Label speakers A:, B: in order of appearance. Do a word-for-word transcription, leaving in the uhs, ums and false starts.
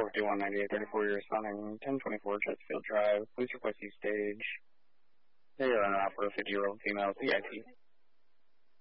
A: fifty-one ninety-eight thirty-four, you're responding ten twenty-four Chesterfield Drive. Please request you stage. There you are an opera, fifty-year-old female, C I T.